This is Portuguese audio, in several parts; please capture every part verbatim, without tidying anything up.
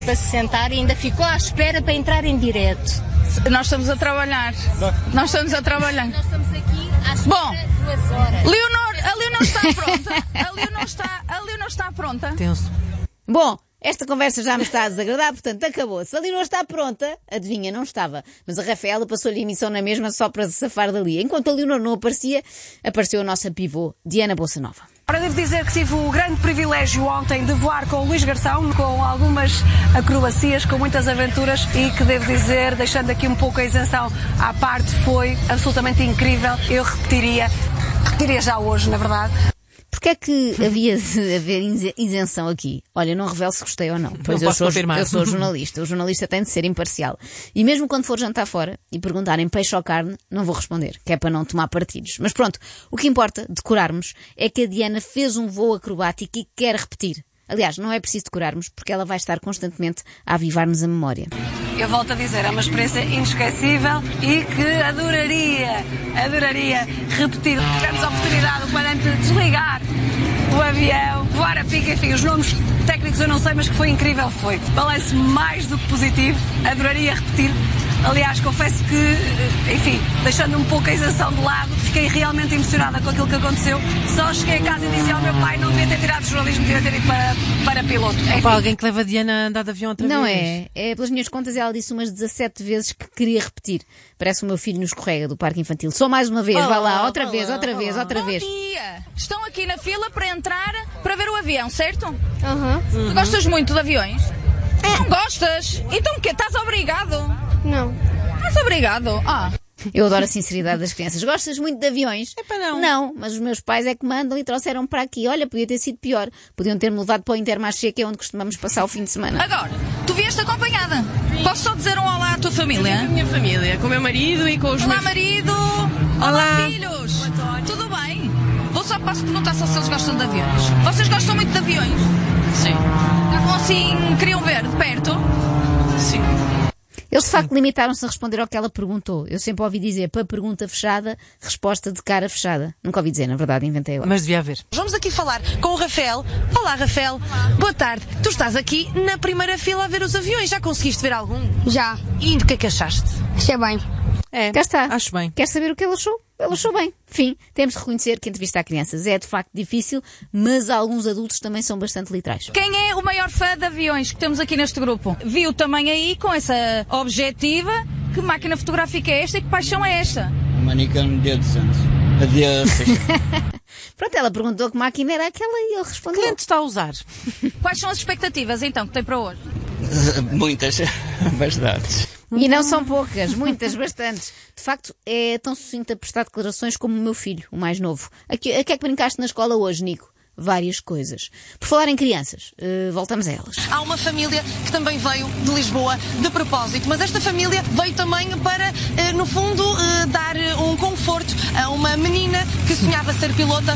Para se sentar e ainda ficou à espera para entrar em direto. Nós estamos a trabalhar. Nós estamos a trabalhar. Nós estamos aqui à espera Bom, duas horas. Leonor, a Leonor está pronta. A Leonor está, a Leonor está pronta. Tenso. Bom, esta conversa já me está a desagradar, portanto acabou-se. A Leonor está pronta, adivinha, não estava. Mas a Rafaela passou-lhe a emissão na mesma só para se safar dali. Enquanto a Leonor não aparecia, apareceu a nossa pivô, Diana Bolsa-Nova. Ora, devo dizer que tive o grande privilégio ontem de voar com o Luís Garção, com algumas acrobacias, com muitas aventuras e que devo dizer, deixando aqui um pouco a isenção à parte, foi absolutamente incrível. Eu repetiria, repetiria já hoje, na verdade. Porquê é que havia de haver isenção aqui? Olha, não revelo se gostei ou não. Pois não eu posso sou, confirmar. eu sou jornalista. O jornalista tem de ser imparcial. E mesmo quando for jantar fora e perguntarem peixe ou carne, não vou responder, que é para não tomar partidos. Mas pronto, o que importa, decorarmos, é que a Diana fez um voo acrobático e quer repetir. Aliás, não é preciso decorarmos, porque ela vai estar constantemente a avivar-nos a memória. Eu volto a dizer, é uma experiência inesquecível e que adoraria, adoraria repetir. Tivemos a oportunidade, o comandante, de desligar o avião, voar a pique, enfim, os nomes técnicos eu não sei, mas que foi incrível, foi. Balanço mais do que positivo, adoraria repetir. Aliás, confesso que, enfim, deixando um pouco a isenção de lado, fiquei realmente emocionada com aquilo que aconteceu. Só cheguei a casa e disse ao meu pai, não devia ter tirado jornalismo, devia ter ido para, para piloto. Enfim. Para alguém que leva a Diana a andar de avião outra Não vez. é. É, pelas minhas contas, ela disse umas dezassete vezes que queria repetir. Parece o meu filho no escorrega do parque infantil. Só mais uma vez, Olá, vai lá, outra olá, vez, outra olá. vez, outra Bom vez. dia. Estão aqui na fila para entrar, para ver o avião, certo? Aham. Tu gostas muito de aviões? Não gostas? Então o quê? Estás obrigado? Não. Estás obrigado? Ah. Eu adoro a sinceridade das crianças. Gostas muito de aviões? Epá, não. Não, mas os meus pais é que mandam e trouxeram para aqui. Olha, podia ter sido pior. Podiam ter-me levado para o Intermarché, que é onde costumamos passar o fim de semana. Agora, tu vieste acompanhada. Posso só dizer um olá à tua família? A minha família, com o meu marido e com os Olá, meus... marido! Olá, Olá. filhos! Tudo bem? Vou só posso perguntar só se eles gostam de aviões. Vocês gostam muito de aviões? Sim, Estavam assim, queriam ver de perto? sim. Eles de facto limitaram-se a responder ao que ela perguntou. Eu sempre ouvi dizer, para pergunta fechada, resposta de cara fechada. Nunca ouvi dizer, na verdade, inventei agora. Mas devia haver. Vamos aqui falar com o Rafael. Olá, Rafael. Boa tarde. Tu estás aqui na primeira fila a ver os aviões. Já conseguiste ver algum? Já. E o que é que achaste? Achei bem. É, Cá está. acho bem. Quer saber o que ele achou? Ele achou bem. Enfim, temos de reconhecer que entrevistar crianças é de facto difícil, mas alguns adultos também são bastante literais. Quem é o maior fã de aviões que temos aqui neste grupo? Viu também aí, com essa objetiva, que máquina fotográfica é esta e que paixão é esta? Uma Nikon D duzentos. A D seiscentos. Pronto, ela perguntou que máquina era aquela e ele Que respondeu. lente está a usar? Quais são as expectativas, então, que tem para hoje? Muitas. Bastantes. E não são poucas, muitas, bastantes. De facto, é tão sucinto a prestar declarações como o meu filho, o mais novo. A que, a que é que brincaste na escola hoje, Nico? Várias coisas. Por falar em crianças, uh, voltamos a elas. Há uma família que também veio de Lisboa de propósito, mas esta família veio também para, eh, no fundo, eh, dar eh, um conforto a uma menina que sonhava ser pilota.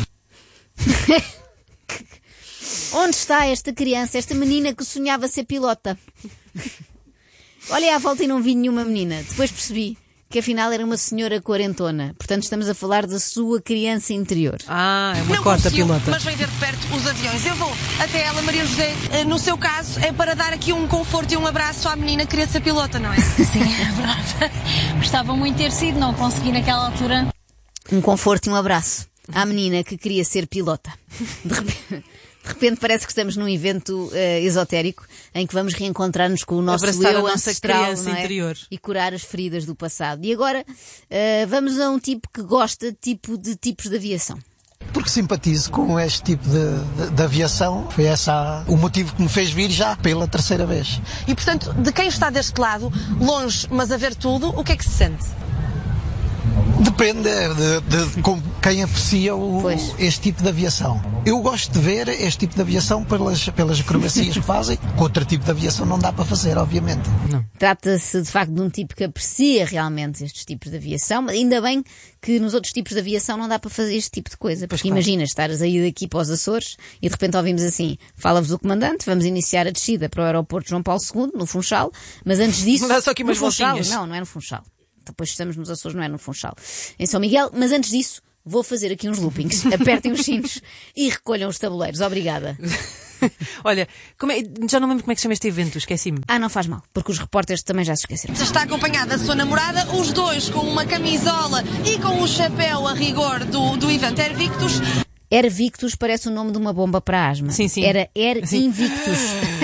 Onde está esta criança, esta menina que sonhava ser pilota? Olhei à volta e não vi nenhuma menina. Depois percebi que afinal era uma senhora quarentona. Portanto, estamos a falar da sua criança interior. Ah, é uma Não corta conseguiu, pilota. mas vem ver de perto os aviões. Eu vou até ela, Maria José. Eh, No seu caso, é para dar aqui um conforto e um abraço à menina que queria ser pilota, não é? Sim, é verdade. Gostava muito de ter sido, não consegui naquela altura. Um conforto e um abraço à menina que queria ser pilota. De repente, de repente parece que estamos num evento uh, esotérico em que vamos reencontrar-nos com o nosso Abraçar eu a nossa ancestral, criança não é? interior. E curar as feridas do passado. E agora uh, vamos a um tipo que gosta tipo de tipos de aviação. Porque simpatizo com este tipo de, de, de aviação. Foi esse o motivo que me fez vir já pela terceira vez. E, portanto, de quem está deste lado, longe, mas a ver tudo, o que é que se sente? Depende de, de, de com quem aprecia o, Pois. este tipo de aviação. Eu gosto de ver este tipo de aviação pelas, pelas acrobacias que fazem. Com outro tipo de aviação não dá para fazer, obviamente. Trata-se de facto de um tipo que aprecia realmente estes tipos de aviação, mas ainda bem que nos outros tipos de aviação não dá para fazer este tipo de coisa. Porque claro. imagina estares aí daqui para os Açores e de repente ouvimos assim, fala-vos o comandante, vamos iniciar a descida para o aeroporto João Paulo segundo, no Funchal, mas antes disso... Dá só aqui umas no Funchal, voltinhas. não, não é no Funchal. Depois estamos nos Açores, não é no Funchal. Em São Miguel, mas antes disso, vou fazer aqui uns loopings. Apertem os cintos e recolham os tabuleiros. Obrigada. Olha, como é, já não lembro como é que se chama este evento, esqueci-me. Ah, não faz mal, porque os repórteres também já se esqueceram. Está acompanhada da sua namorada, os dois com uma camisola e com o chapéu a rigor do, do evento Air Victus. Air Victus parece o nome de uma bomba para asma. Sim, sim. Era Air Sim. Invictus.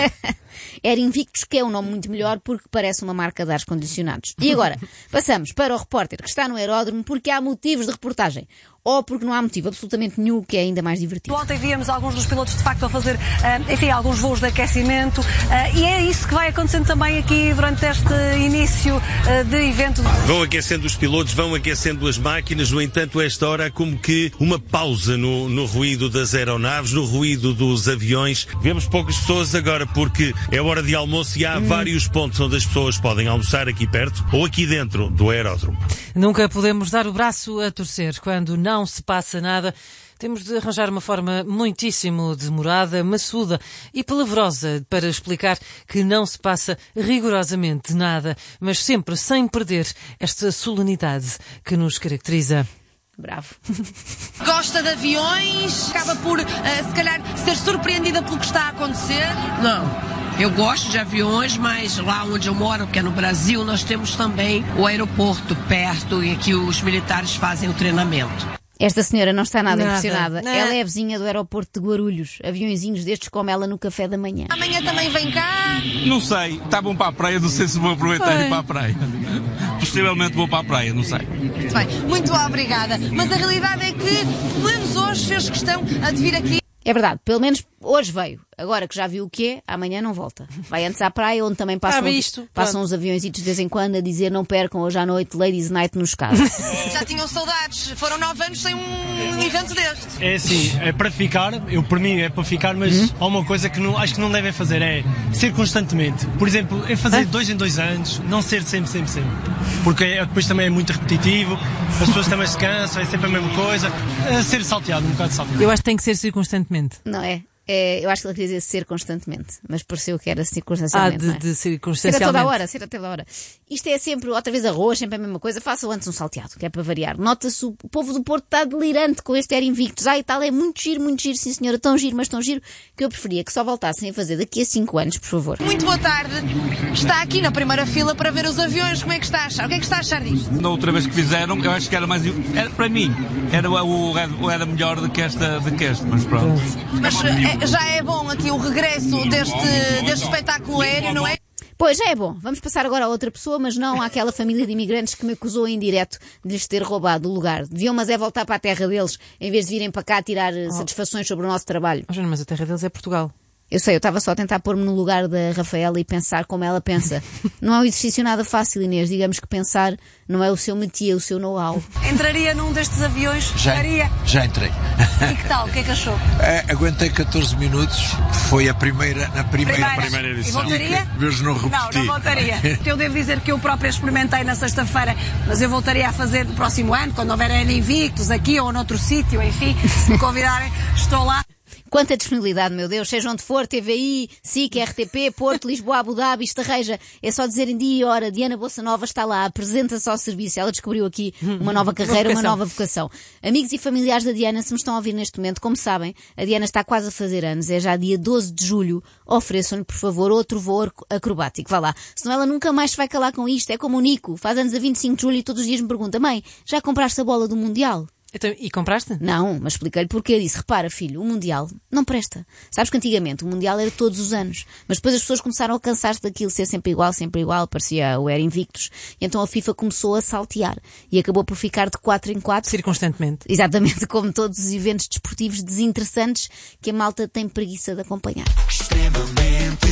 Air Invictus, que é um nome muito melhor porque parece uma marca de ar-condicionados. E agora, passamos para o repórter que está no aeródromo porque há motivos de reportagem. Ou porque não há motivo absolutamente nenhum, que é ainda mais divertido. Ontem víamos alguns dos pilotos de facto a fazer, uh, enfim, alguns voos de aquecimento uh, e é isso que vai acontecendo também aqui durante este início uh, de evento. Vão aquecendo os pilotos, vão aquecendo as máquinas, no entanto, a esta hora há como que uma pausa no, no ruído das aeronaves, no ruído dos aviões. Vemos poucas pessoas agora porque é hora de almoço e há hum. vários pontos onde as pessoas podem almoçar aqui perto ou aqui dentro do aeródromo. Nunca podemos dar o braço a torcer quando não não se passa nada. Temos de arranjar uma forma muitíssimo demorada, maçuda e palavrosa para explicar que não se passa rigorosamente nada, mas sempre sem perder esta solenidade que nos caracteriza. Bravo. Gosta de aviões? Acaba por, uh, se calhar, ser surpreendida pelo que está a acontecer? Não. Eu gosto de aviões, mas lá onde eu moro, que é no Brasil, nós temos também o aeroporto perto em que os militares fazem o treinamento. Esta senhora não está nada, nada impressionada. Não. Ela é a vizinha do aeroporto de Guarulhos. Aviõezinhos destes como ela no café da manhã. Amanhã também vem cá? Não sei. Está bom para a praia, não sei se vou aproveitar e ir para a praia. Possivelmente vou para a praia, não sei. Muito bem, muito obrigada. Mas a realidade é que, pelo menos hoje, fez questão de vir aqui. É verdade, pelo menos hoje veio. Agora que já viu o que é, amanhã não volta. Vai antes à praia, onde também passam, ah, isto, passam os aviõezitos de vez em quando a dizer não percam hoje à noite Ladies Night nos carros. Já tinham saudades. Foram nove anos sem um evento deste. É assim, é para ficar, eu por mim é para ficar, mas uhum. há uma coisa que não, acho que não devem fazer, é ser constantemente. Por exemplo, é fazer ah? dois em dois anos, não ser sempre, sempre, sempre. Porque é, depois também é muito repetitivo, as pessoas também se cansam, é sempre a mesma coisa. É ser salteado, um bocado salteado. Eu acho que tem que ser circunstantemente. Não é? É, eu acho que ele queria dizer ser constantemente, mas pareceu que era circunstancialmente. Ah, de, não é? de circunstancialmente. Ser a toda a hora, ser a toda a hora. Isto é sempre, outra vez arroz, sempre a mesma coisa. Façam antes um salteado, que é para variar. Nota-se, o povo do Porto está delirante com este Air Invictus. Ah, e tal, é muito giro, muito giro, sim senhora, tão giro, mas tão giro, que eu preferia que só voltassem a fazer daqui a cinco anos, por favor. Muito boa tarde. Está aqui na primeira fila para ver os aviões. Como é que está a achar? O que é que está a achar disto? Na outra vez que fizeram, eu acho que era mais... Era, para mim, era, o, era melhor do que, esta, do que este, mas pronto. Mas é, já é bom aqui o regresso deste, deste espetáculo aéreo, não é? Pois, já é bom. Vamos passar agora a outra pessoa, mas não àquela família de imigrantes que me acusou em direto de lhes ter roubado o lugar. Deviam, mas é voltar para a terra deles, em vez de virem para cá tirar oh. satisfações sobre o nosso trabalho. Oh, mas a terra deles é Portugal. Eu sei, eu estava só a tentar pôr-me no lugar da Rafaela e pensar como ela pensa. Não é um exercício nada fácil, Inês. Digamos que pensar não é o seu métier, o seu know-how. Entraria num destes aviões? Já, Entraria? já entrei. E que tal? O que é que achou? É, aguentei catorze minutos. Foi a primeira, na primeira, primeira, primeira edição. E voltaria? Vejo não repeti. Não, não voltaria. Eu devo dizer que eu própria experimentei na sexta-feira, mas eu voltaria a fazer no próximo ano, quando houver Air Invictus aqui ou noutro sítio, enfim, se me convidarem, estou lá. Quanta disponibilidade, meu Deus, seja onde for, T V I, S I C, R T P, Porto, Lisboa, Abu Dhabi, Estarreja, é só dizerem dia e hora, Diana Bolsa Nova está lá, apresenta-se ao serviço, ela descobriu aqui uma nova carreira, uma, uma nova vocação. Amigos e familiares da Diana, se me estão a ouvir neste momento, como sabem, a Diana está quase a fazer anos, é já dia doze de julho, ofereçam-lhe, por favor, outro voo acrobático, vá lá, senão ela nunca mais se vai calar com isto, é como o Nico, faz anos a vinte e cinco de julho e todos os dias me pergunta, mãe, já compraste a bola do Mundial? Então, e compraste? Não, mas expliquei-lhe porque. Eu disse, repara filho, o Mundial não presta. Sabes que antigamente o Mundial era todos os anos, mas depois as pessoas começaram a cansar-se daquilo, ser sempre igual, sempre igual, parecia o Air Invictus, e então a FIFA começou a saltear e acabou por ficar de quatro em quatro. Circunstantemente. Exatamente, como todos os eventos desportivos desinteressantes que a malta tem preguiça de acompanhar. Extremamente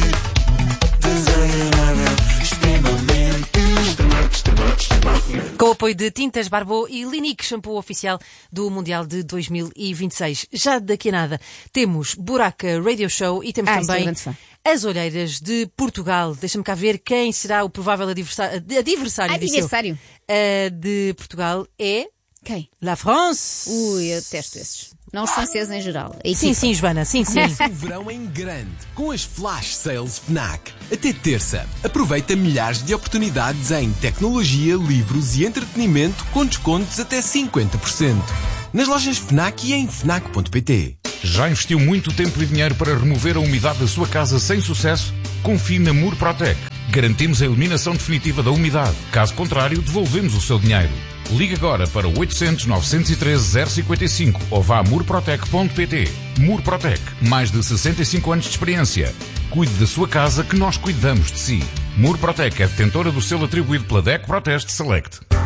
desagradável, extremamente. Com o apoio de Tintas Barbot e Linique, shampoo oficial do Mundial de dois mil e vinte e seis. Já daqui a nada temos Buraca Radio Show e temos ah, também as Olheiras de Portugal. Deixa-me cá ver quem será o provável adversário. Adversário, adversário. Uh, de Portugal é... Quem? La France. Ui, eu detesto esses. Não os franceses em geral. Sim, sim, Joana, sim, sim. O verão em grande, com as Flash Sales FNAC. Até terça, aproveita milhares de oportunidades em tecnologia, livros e entretenimento com descontos até cinquenta por cento. Nas lojas FNAC e em fnac ponto pt. Já investiu muito tempo e dinheiro para remover a umidade da sua casa sem sucesso? Confie na Murprotec. Garantimos a eliminação definitiva da umidade. Caso contrário, devolvemos o seu dinheiro. Ligue agora para o oitocentos, novecentos e treze, zero cinquenta e cinco ou vá a murprotec ponto pt. Murprotec, mais de sessenta e cinco anos de experiência. Cuide da sua casa que nós cuidamos de si. Murprotec é detentora do selo atribuído pela D E C Proteste Select.